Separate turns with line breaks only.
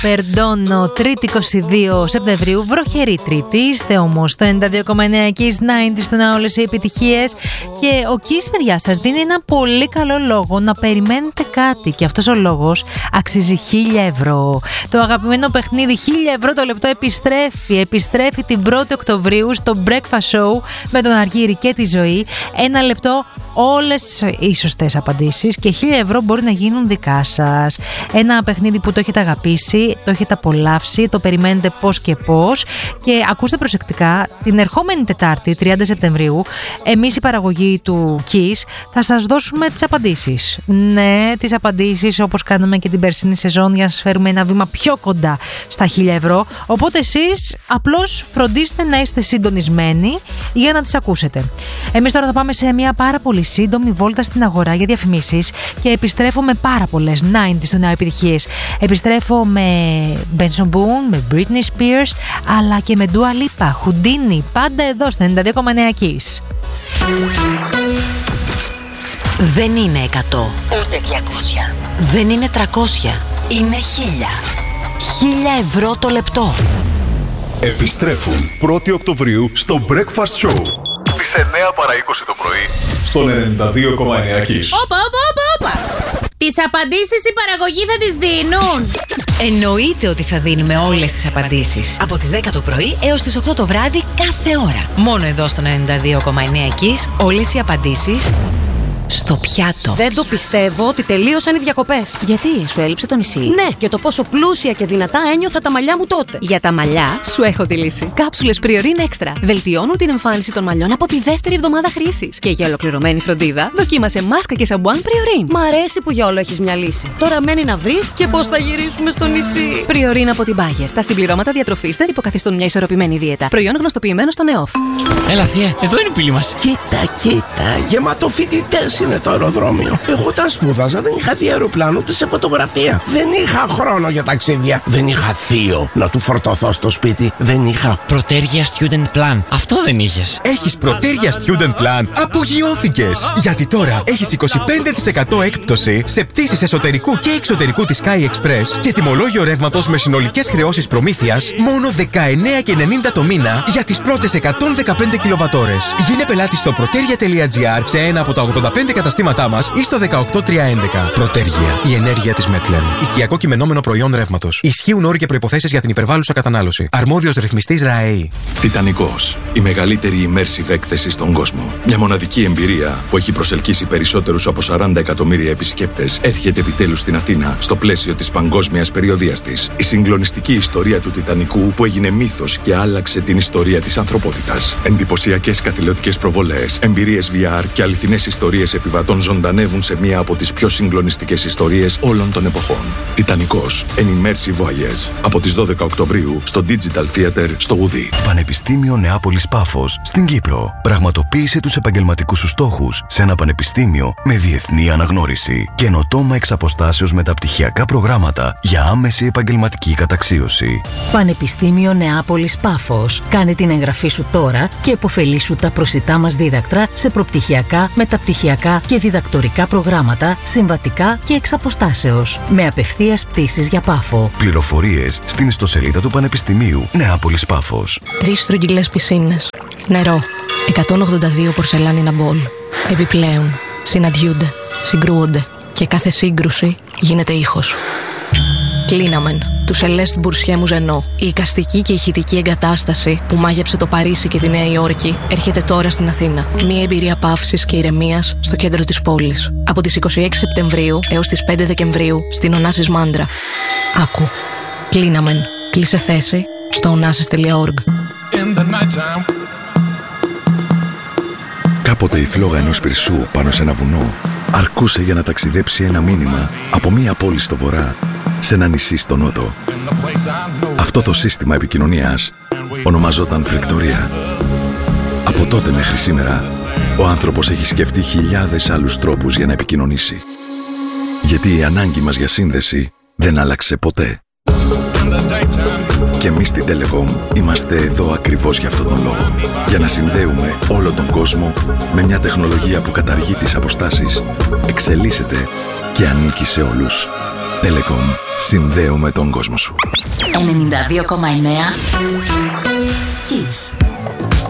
Περντώνο, Τρίτη 22 Σεπτεμβρίου. Βροχερή Τρίτη. Είστε όμως το 92,9 Kiss 90 στο να όλες οι επιτυχίες. Και ο Kiss, παιδιά, σας δίνει ένα πολύ καλό λόγο να περιμένετε κάτι. Και αυτός ο λόγος αξίζει 1.000 ευρώ. Το αγαπημένο παιχνίδι 1.000 ευρώ το λεπτό επιστρέφει την 1η Οκτωβρίου στο Breakfast Show με τον Αργύρη και τη Ζωή. Ένα λεπτό, όλες οι σωστές απαντήσεις και 1.000 ευρώ μπορεί να γίνουν δικά σας. Ένα παιχνίδι που το έχετε αγαπήσει, το έχετε απολαύσει, το περιμένετε πώς και πώς. Και ακούστε προσεκτικά, την ερχόμενη Τετάρτη, 30 Σεπτεμβρίου, εμείς η παραγωγή του Kiss θα σας δώσουμε τις απαντήσεις. Ναι, τις απαντήσεις όπως κάναμε και την περσινή σεζόν, για να σας φέρουμε ένα βήμα πιο κοντά στα 1.000 ευρώ. Οπότε εσείς απλώς φροντίστε να είστε συντονισμένοι για να τις ακούσετε. Εμείς τώρα θα πάμε σε μια πάρα πολύ σύντομη βόλτα στην αγορά για διαφημίσεις και επιστρέφω με πάρα πολλές 90 στο νέο επιτυχίες. Επιστρέφω με Benson Boone, με Britney Spears, αλλά και με Dua Lipa, Houdini, πάντα εδώ στο 92,9 Kiss.
Δεν είναι 100, ούτε 200. Δεν είναι 300, είναι 1.000. 1.000 ευρώ το λεπτό.
Επιστρέφουν 1η Οκτωβρίου στο Breakfast Show στις 9 παρά 20 το πρωί στον 92,9 Kiss.
Όπα. Τις απαντήσεις η παραγωγή θα τις δίνουν.
Εννοείται ότι θα δίνουμε όλες τις απαντήσεις. Από τις 10 το πρωί έως τις 8 το βράδυ κάθε ώρα. Μόνο εδώ στον 92,9 Kiss όλες οι απαντήσεις στο πιάτο.
Δεν το πιστεύω ότι τελείωσαν οι διακοπές.
Γιατί, σου έλειψε το νησί?
Ναι, και το πόσο πλούσια και δυνατά ένιωθα τα μαλλιά μου τότε.
Για τα μαλλιά, σου έχω τη λύση. Κάψουλες Priorin Extra. Βελτιώνουν την εμφάνιση των μαλλιών από τη δεύτερη εβδομάδα χρήσης. Και για ολοκληρωμένη φροντίδα, δοκίμασε μάσκα και σαμπουάν Priorin.
Μ' αρέσει που για όλο έχεις μια λύση. Τώρα μένει να βρεις και πώς θα γυρίσουμε στο νησί.
Priorin από την Bayer. Τα συμπληρώματα διατροφής δεν υποκαθιστούν μια ισορροπημένη δίαιτα. Προϊόν γνωστοποιημένο στο ΝΕΟΦ.
Έλα, θεία, εδώ είναι η πύλη μας.
Κοίτα, γεμάτο φοιτητές είναι το αεροδρόμιο. Εγώ τα σπούδαζα, δεν είχα δει αεροπλάνο ούτε σε φωτογραφία. Δεν είχα χρόνο για ταξίδια. Δεν είχα θείο να του φορτωθώ στο σπίτι. Δεν είχα.
Πρωτέργεια Student Plan. Αυτό δεν είχες.
Έχεις Πρωτέργεια Student Plan. Απογειώθηκες! Γιατί τώρα έχεις 25% έκπτωση σε πτήσεις εσωτερικού και εξωτερικού της Sky Express και τιμολόγιο ρεύματος με συνολικές χρεώσεις προμήθειας μόνο 19,90 το μήνα για τις πρώτες 115 κιλοβατόρες. Γίνε πελάτη στο protergia.gr σε ένα από τα 85 καταστήματά μας ή στο 18311. Πρωτέργεια. Η ενέργεια της Metlen. Οικιακό κειμενόμενο προϊόν ρεύματος. Ισχύουν όροι και προϋποθέσεις για την υπερβάλλουσα κατανάλωση. Αρμόδιος ρυθμιστής ΡΑΕΗ.
Τιτανικός. Η μεγαλύτερη immersive έκθεση στον κόσμο. Μια μοναδική εμπειρία που έχει προσελκύσει περισσότερους από 40 εκατομμύρια επισκέπτες έρχεται επιτέλους στην Αθήνα στο πλαίσιο της παγκόσμιας περιοδίας της. Η συγκλονιστική ιστορία του Τιτανικού που έγινε μύθος και άλλαξε την ιστορία της ανθρωπότητας. Εντυπωσιακές καθηλωτικές προβολές, εμπειρίες VR και αληθινές ιστορίες επιβατών ζωντανεύουν σε μία από τις πιο συγκλονιστικές ιστορίες όλων των εποχών. Τιτανικός. An immersive voyage. Από τις 12 Οκτωβρίου στο Digital Theater στο Ουδί.
Πανεπιστήμιο Νεάπολης Πάφος στην Κύπρο. Πραγματοποίησε τους επαγγελματικούς σου στόχους σε ένα πανεπιστήμιο με διεθνή αναγνώριση. Καινοτόμα εξ αποστάσεως μεταπτυχιακά προγράμματα για άμεση επαγγελματική καταξίωση.
Πανεπιστήμιο Νεάπολης Πάφος. Κάνε την εγγραφή σου τώρα και επωφελήσου τα προσιτά μας δίδακτρα σε προπτυχιακά, μεταπτυχιακά και διδακτορικά προγράμματα, συμβατικά και εξ αποστάσεως. Με απευθείας πτήσεις για Πάφο.
Πληροφορίες στην ιστοσελίδα του Πανεπιστημίου Νεάπολης Πάφος.
3 στρογγυλές πισίνες. Νερό. 182 πορσελάνινα μπολ. Επιπλέον, συναντιούνται, συγκρούονται και κάθε σύγκρουση γίνεται ήχος. Κλίναμεν. Του Σελέστ Μπουρσιέ Μουζενό. Η εικαστική και ηχητική εγκατάσταση που μάγεψε το Παρίσι και τη Νέα Υόρκη έρχεται τώρα στην Αθήνα. Μια εμπειρία παύσης και ηρεμίας στο κέντρο της πόλης. Από τις 26 Σεπτεμβρίου έως τις 5 Δεκεμβρίου στην Ωνάσης Μάντρα. Άκου. Κλίναμεν. Κλείσε θέση στο onassis.org.
Κάποτε η φλόγα ενός πυρσού πάνω σε ένα βουνό αρκούσε για να ταξιδέψει ένα μήνυμα από μία πόλη στο βορρά σε ένα νησί στο νότο. Αυτό το σύστημα επικοινωνίας ονομαζόταν φρεκτορία. Από τότε μέχρι σήμερα, ο άνθρωπος έχει σκεφτεί χιλιάδες άλλους τρόπους για να επικοινωνήσει. Γιατί η ανάγκη μας για σύνδεση δεν άλλαξε ποτέ. Και εμείς στην Telecom είμαστε εδώ ακριβώς για αυτόν τον λόγο. Για να συνδέουμε όλο τον κόσμο με μια τεχνολογία που καταργεί τις αποστάσεις, εξελίσσεται και ανήκει σε όλους. Telecom. Συνδέουμε τον κόσμο σου.
92,9